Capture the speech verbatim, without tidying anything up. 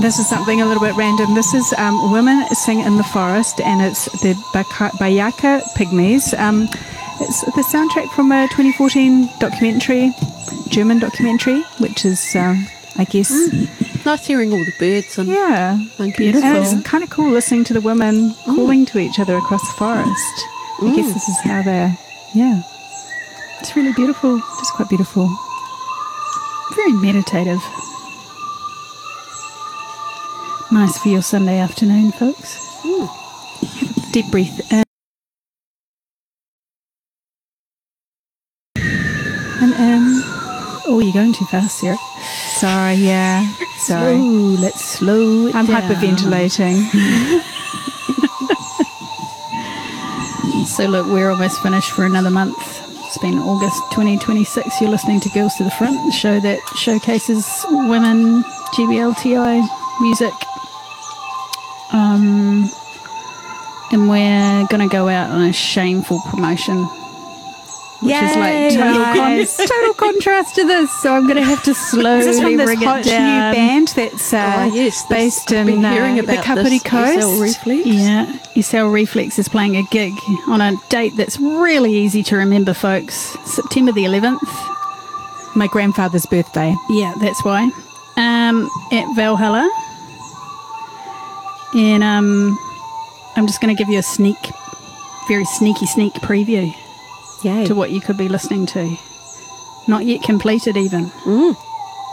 this is something a little bit random. This is um, Women Sing in the Forest, and it's the Baka- Bayaka Pygmies. Um, it's the soundtrack from a twenty fourteen documentary, German documentary, which is, um, I guess... Mm. Nice hearing all the birds and yeah, monkeys. and it's kind of cool listening to the women mm. calling to each other across the forest. Mm. I guess this is how they're... Yeah. It's really beautiful. Just quite beautiful. Very meditative. Nice for your Sunday afternoon, folks. Mm. Have a deep breath in. And in. Oh, you're going too fast, Sarah. Sorry, yeah. Sorry. Slow, let's slow it I'm down. hyperventilating. So look, we're almost finished for another month. It's been August twenty twenty-six. You're listening to Girls to the Front, the show that showcases women, G B L T I music. Um, and we're going to go out on a shameful promotion, which Yay, is like total, con- total contrast to this. So I'm going to have to slowly Is this from this bring hot it down. new band that's uh, oh, yes, based I've been in hearing uh, about the Kapiti this, Coast? S L Reflex. Yeah, S L Reflex is playing a gig on a date that's really easy to remember, folks. September the eleventh. My grandfather's birthday. Yeah, that's why. Um, at Valhalla. And um, I'm just going to give you a sneak, very sneaky sneak preview Yay. to what you could be listening to. Not yet completed even. Mm.